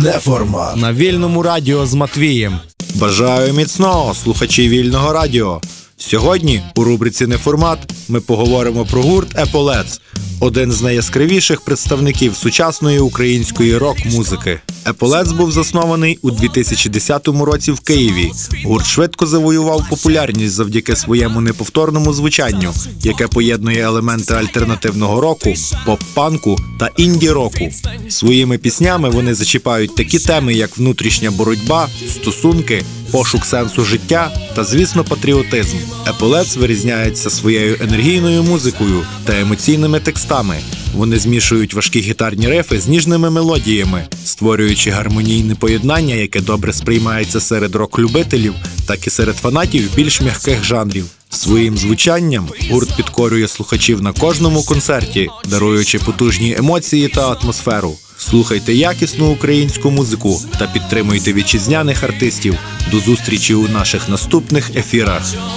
Неформат на Вільному радіо з Матвієм. Бажаю міцного, слухачі Вільного радіо. Сьогодні у рубриці «Неформат» ми поговоримо про гурт Еполетс, один з найяскравіших представників сучасної української рок-музики. Еполетс був заснований у 2010 році в Києві. Гурт швидко завоював популярність завдяки своєму неповторному звучанню, яке поєднує елементи альтернативного року, поп-панку та інді-року. Своїми піснями вони зачіпають такі теми, як внутрішня боротьба, стосунки, пошук сенсу життя та, звісно, патріотизм. Еполетс вирізняється своєю енергійною музикою та емоційними текстами. Вони змішують важкі гітарні рифи з ніжними мелодіями, створюючи гармонійне поєднання, яке добре сприймається серед рок-любителів, так і серед фанатів більш м'яких жанрів. Своїм звучанням гурт підкорює слухачів на кожному концерті, даруючи потужні емоції та атмосферу. Слухайте якісну українську музику та підтримуйте вітчизняних артистів. До зустрічі у наших наступних ефірах.